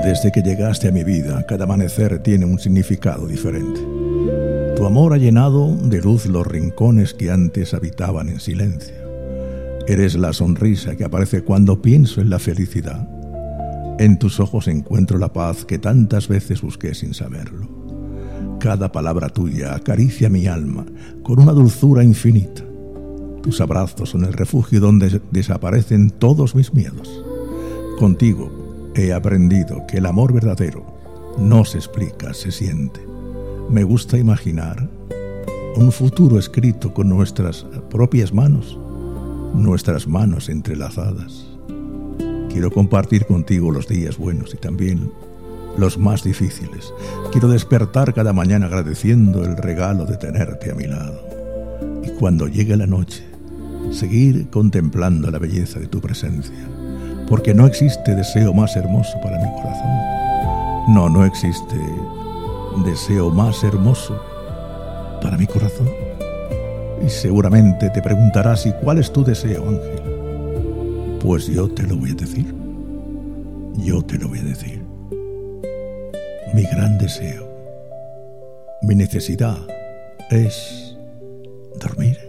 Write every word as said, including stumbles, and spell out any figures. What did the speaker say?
Desde que llegaste a mi vida, cada amanecer tiene un significado diferente. Tu amor ha llenado de luz los rincones que antes habitaban en silencio. Eres la sonrisa que aparece cuando pienso en la felicidad. En tus ojos encuentro la paz que tantas veces busqué sin saberlo. Cada palabra tuya acaricia mi alma con una dulzura infinita. Tus abrazos son el refugio donde desaparecen todos mis miedos. Contigo he aprendido que el amor verdadero no se explica, se siente. Me gusta imaginar un futuro escrito con nuestras propias manos, nuestras manos entrelazadas. Quiero compartir contigo los días buenos y también los más difíciles. Quiero despertar cada mañana agradeciendo el regalo de tenerte a mi lado. Y cuando llegue la noche, seguir contemplando la belleza de tu presencia. Porque no existe deseo más hermoso para mi corazón. No, no existe deseo más hermoso para mi corazón. Y seguramente te preguntarás, ¿y cuál es tu deseo, Ángel? Pues yo te lo voy a decir. Yo te lo voy a decir. Mi gran deseo, mi necesidad es dormir.